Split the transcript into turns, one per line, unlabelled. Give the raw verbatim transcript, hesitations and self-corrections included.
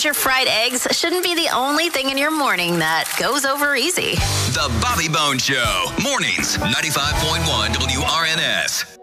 Sometimes your fried eggs shouldn't be the only thing in your morning that goes over easy.
The Bobby Bones Show. Mornings, ninety-five point one W R N S.